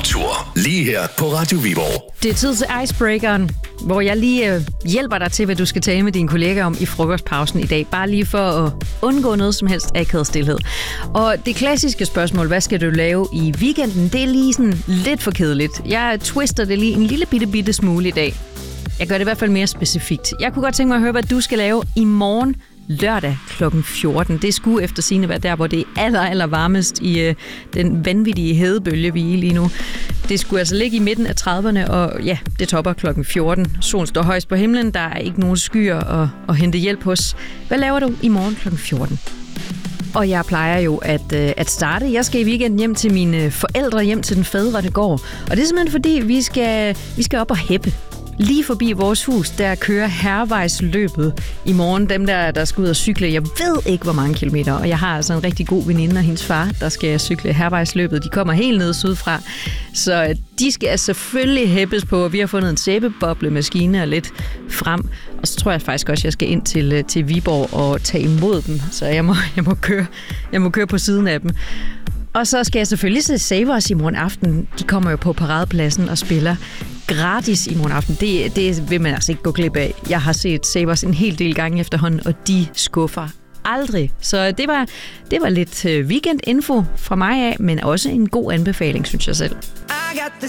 Optur, lige her på Radio Viborg. Det er tid til Icebreakeren, hvor jeg lige hjælper dig til, hvad du skal tale med dine kollegaer om i frokostpausen i dag. Bare lige for at undgå noget som helst akavet stilhed. Og det klassiske spørgsmål, hvad skal du lave i weekenden, det er lige sådan lidt for kedeligt. Jeg twister det lige en lille bitte smule i dag. Jeg gør det i hvert fald mere specifikt. Jeg kunne godt tænke mig at høre, hvad du skal lave i morgen lørdag kl. 14. Det skulle efter sigende være der, hvor det er aller varmest i den vanvittige hedebølge, vi er i lige nu. Det skulle altså ligge i midten af 30'erne, og ja, det topper kl. 14. Solen står højst på himlen, der er ikke nogen skyer at hente hjælp hos. Hvad laver du i morgen kl. 14? Og jeg plejer jo at starte. Jeg skal i weekenden hjem til mine forældre, hjem til den fædrene gård. Og det er simpelthen fordi, vi skal op og hæppe. Lige forbi vores hus, der kører Hærvejsløbet i morgen. Dem, der skal ud og cykle, jeg ved ikke, hvor mange kilometer. Og jeg har altså en rigtig god veninde og hendes far, der skal cykle Hærvejsløbet. De kommer helt ned sydfra. Så de skal selvfølgelig hæppes på. Vi har fundet en sæbeboblemaskine og lidt frem. Og så tror jeg faktisk også, at jeg skal ind til Viborg og tage imod dem. Så jeg må køre på siden af dem. Og så skal jeg selvfølgelig se Savers i morgen aften. De kommer jo på paradepladsen og spiller gratis i morgen aften. Det vil man altså ikke gå glip af. Jeg har set Savers en hel del gange efterhånden, og de skuffer aldrig. Så det var lidt weekendinfo fra mig af, men også en god anbefaling, synes jeg selv.